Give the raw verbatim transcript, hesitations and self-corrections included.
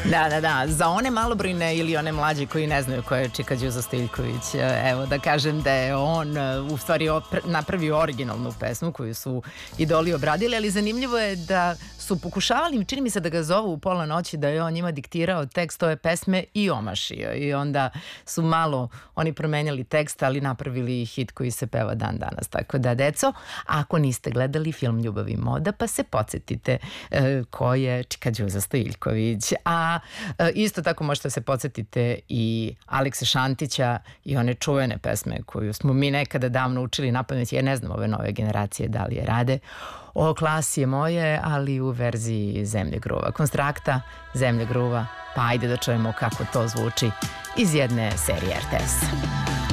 Da, da, da. Za one malobrojne ili one mlađe koji ne znaju ko je Čika Đuza Stojiljković, evo da kažem da je on u stvari napravio originalnu pesmu koju su idoli obradili, ali zanimljivo je da su pokušavali, čini mi se da ga zovu u pola noći, da je on njima diktirao tekst ove pesme i omašio. I onda su malo oni promenjali tekst, ali napravili hit koji se peva dan danas. Tako da, deco, ako niste gledali film Ljubav i moda, pa se podsjetite e, ko je Čika Đuza Stojiljković. A e, isto tako možete se podsjetite i Alekse Šantića i one čuvene pesme koju smo mi nekada davno učili na pamet. Ja ne znam ove nove generacije da li je rade. O klasi je moje, ali u verziji Zemlje gruva. Konstrakta, Zemlje gruva, pa ajde da čujemo kako to zvuči iz jedne serije R T S.